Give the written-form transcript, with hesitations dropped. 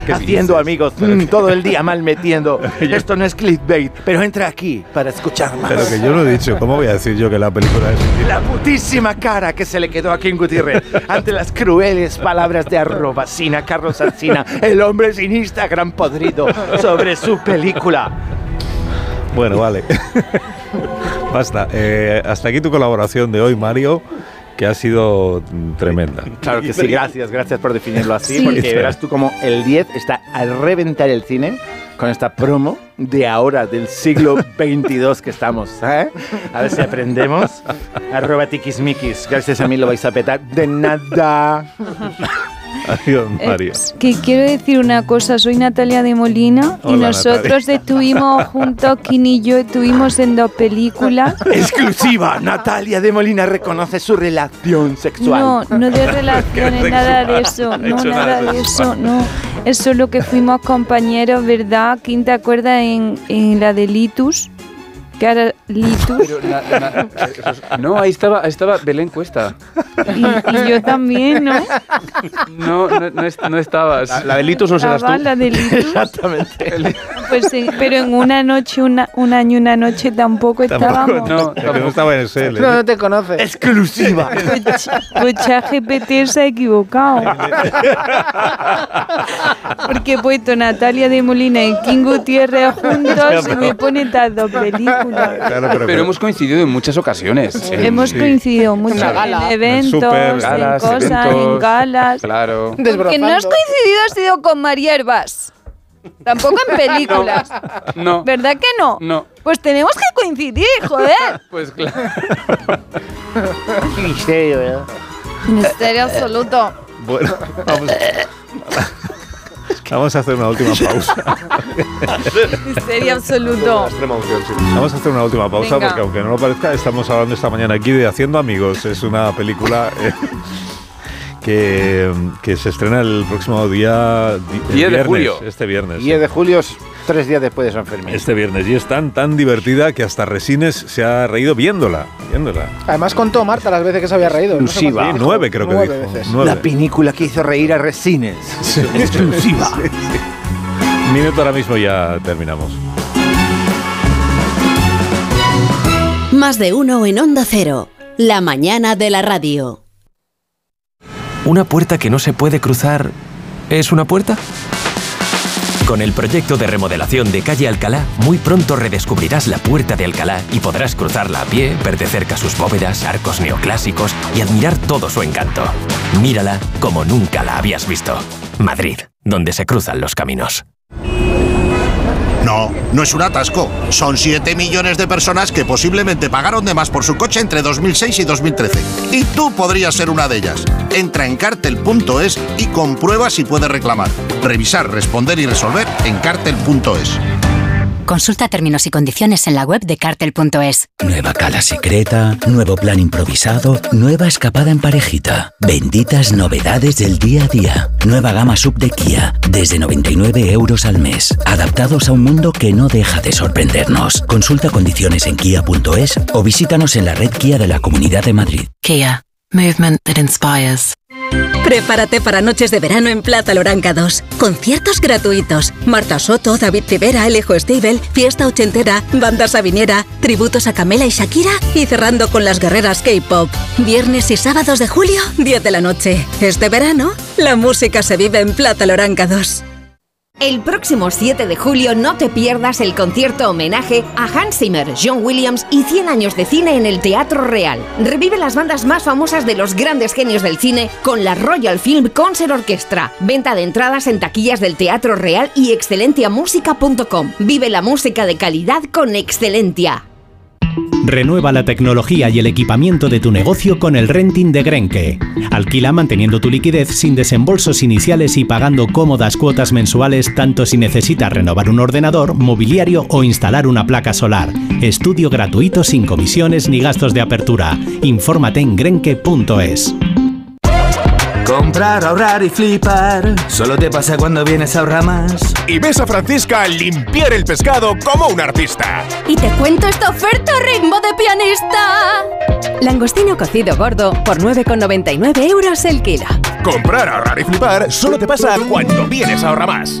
haciendo amigos todo el día mal metiendo. Esto no es clickbait, pero entra aquí para escuchar más. Pero que yo no he dicho, ¿cómo voy a decir yo que la película es? La putísima cara que se le quedó a King Gutiérrez ante las crueles palabras de @Sina, Carlos Alsina, el hombre sin Instagram podrido, sobre su película. Bueno, vale. Basta. Hasta aquí tu colaboración de hoy, Mario, que ha sido tremenda. Claro que sí, gracias por definirlo así, Sí. porque verás tú como el 10 está a reventar el cine con esta promo de ahora, del siglo 22 que estamos, ¿eh? A ver si aprendemos. @tiquismiquis, gracias a mí lo vais a petar. De nada. Adiós, Mario. Que quiero decir una cosa, soy Natalia de Molina. Hola, y nosotros estuvimos juntos, Kin y yo estuvimos en 2 películas. Exclusiva, Natalia de Molina reconoce su relación sexual. No de relaciones, nada de eso, no, nada de eso, no. Es solo que fuimos compañeros, ¿verdad? ¿Quién te acuerdas en la de Litus? Que era Litus. Pero no, ahí estaba Belén Cuesta. Y yo también, ¿no? No estabas. La de Litus no serás Estaba tú. la de Litus. Exactamente. Pues sí, pero en una noche, un año y una noche tampoco estábamos. No, Es que no estaba en SL. No te conoces. Exclusiva. Pues ChatGPT se ha equivocado. Porque he puesto Natalia de Molina y King Gutiérrez juntos y me pone estas 2 películas. Claro, pero hemos coincidido en muchas ocasiones. Hemos coincidido mucho Una gala. en eventos, Super galas, en cosas, eventos. en galas. Claro. Que no has coincidido, ha sido con María Herbas. Tampoco en películas. No. ¿Verdad que no? No. Pues tenemos que coincidir, joder. Pues claro. Misterio, ¿verdad? Misterio absoluto. Bueno, vamos a hacer una última pausa. Misterio absoluto. Extrema unción, sí. Vamos a hacer una última pausa Venga. porque, aunque no lo parezca, estamos hablando esta mañana aquí de Haciendo Amigos. Es una película que se estrena el próximo día, el 10 de viernes, julio. este viernes. 10 de julio es 3 días después de San Fermín. Este viernes. Y es tan divertida que hasta Resines se ha reído viéndola. Además contó Marta las veces que se había reído. Exclusiva. cuántas Sí, 9 creo que 9 dijo. veces. 9. La película que hizo reír a Resines. Exclusiva. Un minuto ahora mismo ya terminamos. Más de uno en Onda Cero. La mañana de la radio. ¿Una puerta que no se puede cruzar es una puerta? Con el proyecto de remodelación de Calle Alcalá, muy pronto redescubrirás la Puerta de Alcalá y podrás cruzarla a pie, ver de cerca sus bóvedas, arcos neoclásicos y admirar todo su encanto. Mírala como nunca la habías visto. Madrid, donde se cruzan los caminos. No, no es un atasco. Son 7 millones de personas que posiblemente pagaron de más por su coche entre 2006 y 2013. Y tú podrías ser una de ellas. Entra en cartel.es y comprueba si puedes reclamar. Revisar, responder y resolver en cartel.es. Consulta términos y condiciones en la web de cartel.es. Nueva cala secreta, nuevo plan improvisado, nueva escapada en parejita. Benditas novedades del día a día. Nueva gama sub de Kia, desde 99 € al mes. Adaptados a un mundo que no deja de sorprendernos. Consulta condiciones en kia.es o visítanos en la red Kia de la Comunidad de Madrid. Kia. Movement that inspires. Prepárate para noches de verano en Plaza Loranga 2. Conciertos gratuitos. Marta Soto, David Rivera, Alejo Stivel, Fiesta Ochentera, Banda Sabinera, tributos a Camela y Shakira y cerrando con las guerreras K-pop. Viernes y sábados de julio, 10 de la noche. Este verano, la música se vive en Plaza Loranga 2. El próximo 7 de julio no te pierdas el concierto homenaje a Hans Zimmer, John Williams y 100 años de cine en el Teatro Real. Revive las bandas más famosas de los grandes genios del cine con la Royal Film Concert Orchestra. Venta de entradas en taquillas del Teatro Real y excelentiamusica.com. Vive la música de calidad con Excelentia. Renueva la tecnología y el equipamiento de tu negocio con el renting de Grenke. Alquila manteniendo tu liquidez sin desembolsos iniciales y pagando cómodas cuotas mensuales tanto si necesitas renovar un ordenador, mobiliario o instalar una placa solar. Estudio gratuito sin comisiones ni gastos de apertura. Infórmate en grenke.es. Comprar, ahorrar y flipar. Solo te pasa cuando vienes a Ahorra Más. Y ves a Francisca limpiar el pescado como un artista. Y te cuento esta oferta ritmo de pianista. Langostino cocido gordo por 9,99 € el kilo. Comprar, ahorrar y flipar solo te pasa cuando vienes a Ahorra Más.